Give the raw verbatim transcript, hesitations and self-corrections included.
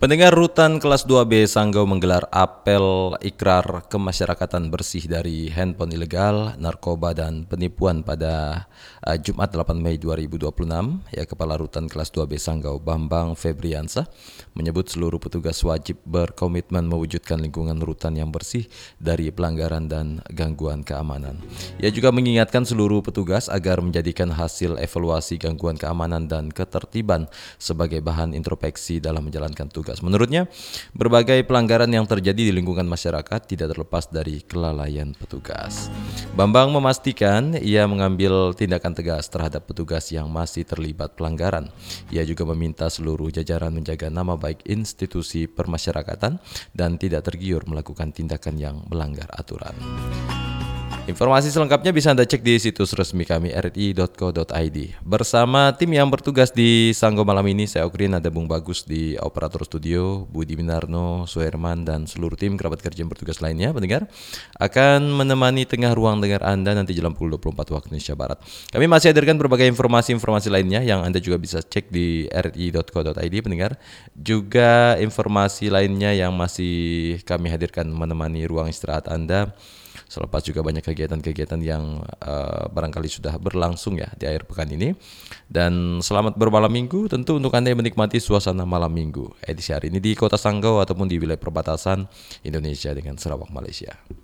Pendengar Rutan kelas dua B Sanggau menggelar apel ikrar kemasyarakatan bersih dari handphone ilegal, narkoba dan penipuan pada uh, Jumat delapan Mei dua ribu dua puluh enam. Ya, Kepala Rutan kelas dua B Sanggau Bambang Febriansah menyebut seluruh petugas wajib berkomitmen mewujudkan lingkungan rutan yang bersih dari pelanggaran dan gangguan keamanan. Ia juga mengingatkan seluruh petugas agar menjadikan hasil evaluasi gangguan keamanan dan ketertiban sebagai bahan introspeksi dalam menjalankan tugas. Menurutnya, berbagai pelanggaran yang terjadi di lingkungan masyarakat tidak terlepas dari kelalaian petugas. Bambang memastikan ia mengambil tindakan tegas terhadap petugas yang masih terlibat pelanggaran. Ia juga meminta seluruh jajaran menjaga nama baik institusi permasyarakatan dan tidak tergiur melakukan tindakan yang melanggar aturan. Informasi selengkapnya bisa Anda cek di situs resmi kami r i dot co dot i d. Bersama tim yang bertugas di Sanggau malam ini, saya Okrin, ada Bung Bagus di operator studio, Budi Minarno, Suherman, dan seluruh tim kerabat kerja yang bertugas lainnya, pendengar, akan menemani tengah ruang dengar Anda nanti jam pukul dua puluh empat waktu Indonesia Barat. Kami masih hadirkan berbagai informasi-informasi lainnya yang Anda juga bisa cek di r i dot co dot i d, pendengar. Juga informasi lainnya yang masih kami hadirkan menemani ruang istirahat Anda. Selepas juga banyak kegiatan-kegiatan yang uh, barangkali sudah berlangsung ya di akhir pekan ini. Dan selamat bermalam minggu tentu untuk Anda yang menikmati suasana malam minggu edisi hari ini di Kota Sanggau ataupun di wilayah perbatasan Indonesia dengan Sarawak, Malaysia.